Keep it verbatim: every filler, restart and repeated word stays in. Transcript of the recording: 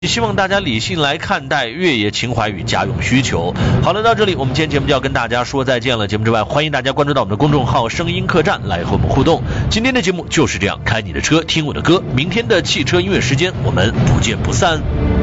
希望大家理性来看待越野情怀与家用需求。好了，到这里我们今天节目就要跟大家说再见了。节目之外，欢迎大家关注到我们的公众号声音客栈来和我们互动。今天的节目就是这样，开你的车听我的歌，明天的汽车音乐时间我们不见不散。